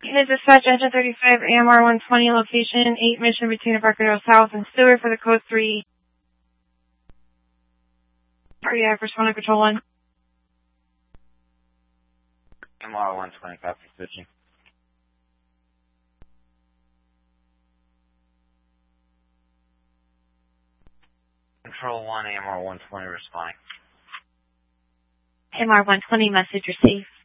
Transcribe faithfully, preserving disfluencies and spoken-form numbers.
Unit dispatch, engine thirty-five, A M R one twenty, location eight Mission between Embarcadero South and Stewart for the code three. Cardiac, responding control one. A M R one twenty, copy, switching. Control one, A M R one twenty, responding. A M R one twenty, message received.